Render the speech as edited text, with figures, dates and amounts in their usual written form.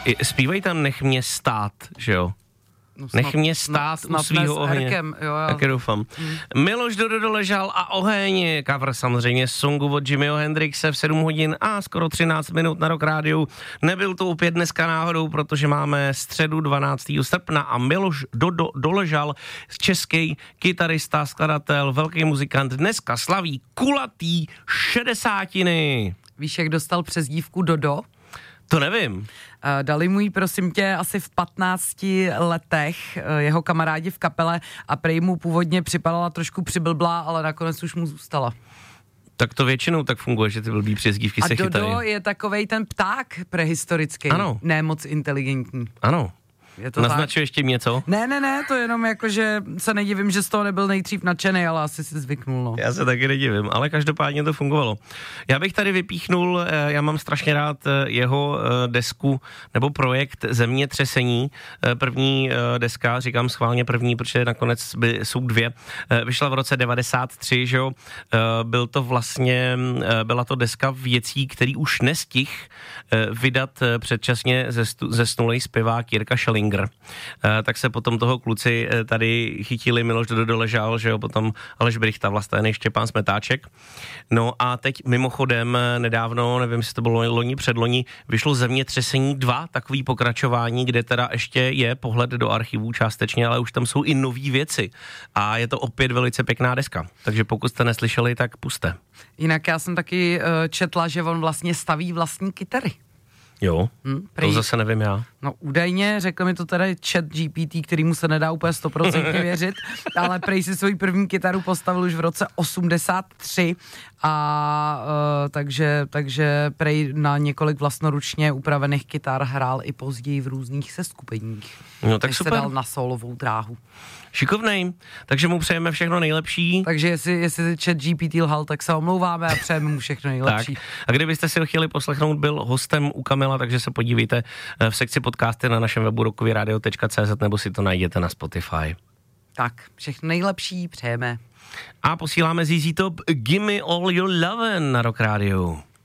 Zpívají tam Nech mě stát, že jo? No Nech mě stát u svýho ohně. Taky doufám. Miloš Dodo ležal a oheň. Cover samozřejmě songu od Jimmyho Hendrixe v 7 hodin a skoro 13 minut na Rock Rádiu. Nebyl to opět dneska náhodou, protože máme středu 12. srpna a Miloš Dodo doležal, český kytarista, skladatel, velký muzikant, dneska slaví kulatý 60. Víš, jak dostal přezdívku Dodo? To nevím. Dali mu ji, prosím tě, asi v 15 letech jeho kamarádi v kapele a prej mu původně připadala trošku přiblblá, ale nakonec už mu zůstala. Tak to většinou tak funguje, že ty blbý přezdívky se chytají. A Dodo je takovej ten pták prehistorický, ano. Ne moc inteligentní. Ano. Naznačuješ tím něco? Ne, to jenom jako, že se nedivím, že z toho nebyl nejdřív nadšenej, ale asi si zvyknul, no. Já se taky nedivím, ale každopádně to fungovalo. Já bych tady vypíchnul, já mám strašně rád jeho desku, nebo projekt Zemětřesení. První deska, říkám schválně první, protože nakonec jsou dvě. Vyšla v roce 93, že jo. Byla to deska věcí, který už nestih vydat předčasně zesnulej zpěvák Jirka Schellinger. Tak se potom toho kluci tady chytili, Miloš Dodo ležal, že jo, potom Aleš Brichta, Vlastený, Štěpán Smetáček. No a teď mimochodem nedávno, nevím, jestli to bylo loni, předloni, vyšlo Zemětřesení 2, takový pokračování, kde teda ještě je pohled do archivů částečně, ale už tam jsou i nový věci. A je to opět velice pěkná deska. Takže pokud jste neslyšeli, tak puste. Jinak já jsem taky četla, že on vlastně staví vlastní kytary. Jo, to zase nevím já. No údajně, řekl mi to teda ChatGPT, kterýmu se nedá úplně 100% věřit, ale prej si svoji první kytaru postavil už v roce 83 a takže prej na několik vlastnoručně upravených kytar hrál i později v různých seskupeních. No tak super. Se dal na solovou dráhu. Šikovnej, takže mu přejeme všechno nejlepší. Takže jestli ChatGPT lhal, tak se omlouváme a přejeme mu všechno nejlepší. Tak. A kdybyste si ho chtěli poslechnout, byl hostem u Kamila, takže se podívejte v sekci podcasty na našem webu rockovyradio.cz nebo si to najděte na Spotify. Tak, všechno nejlepší přejeme. A posíláme ZZ Top Gimme All Your Lovin' na Rock Radio.